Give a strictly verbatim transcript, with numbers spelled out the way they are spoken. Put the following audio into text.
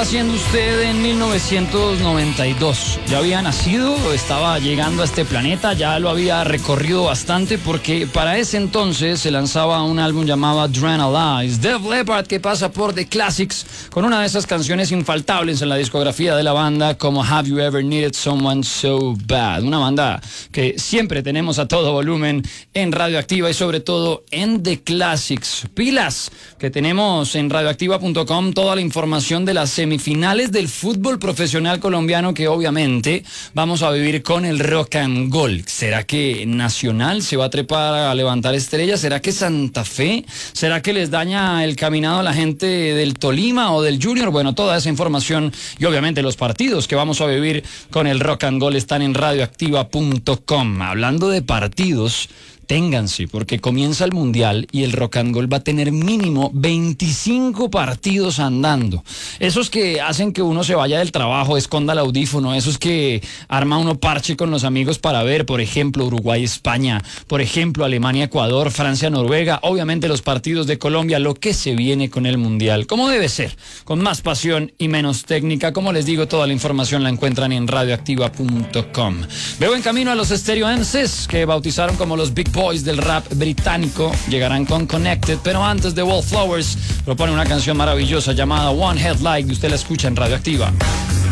haciendo usted en mil novecientos noventa y dos? ¿Ya había nacido? ¿Estaba llegando a este planeta? ¿Ya lo había recorrido bastante? Porque para ese entonces se lanzaba un álbum llamado Adrenalize. Def Leppard, que pasa por The Classics con una de esas canciones infaltables en la discografía de la banda, como Have You Ever Needed Someone So Bad. Una banda que siempre tenemos a todo volumen en Radioactiva y sobre todo en The Classics. Pilas, que tenemos en radioactiva punto com toda la información de las semifinales del fútbol profesional colombiano, que obviamente vamos a vivir con el Rock and Gold. ¿Será que Nacional se va a trepar a levantar estrellas? ¿Será que Santa Fe? ¿Será que les daña el caminado a la gente del Tolima o del Junior? Bueno, toda esa información y obviamente los partidos que vamos a vivir con el Rock and Gold están en radioactiva punto com. Hablando de partidos, ténganse, porque comienza el Mundial y el Rock and Gold va a tener mínimo veinticinco partidos andando. Esos que hacen que uno se vaya del trabajo, esconda el audífono, esos que arma uno parche con los amigos para ver, por ejemplo, Uruguay-España, por ejemplo, Alemania-Ecuador, Francia-Noruega, obviamente los partidos de Colombia, lo que se viene con el Mundial, como debe ser, con más pasión y menos técnica. Como les digo, toda la información la encuentran en radioactiva punto com. Veo en camino a los Stereoenses, que bautizaron como los Big Boys del rap británico. Llegarán con Connected, pero antes de Wallflowers propone una canción maravillosa llamada One Headlight, y usted la escucha en Radioactiva.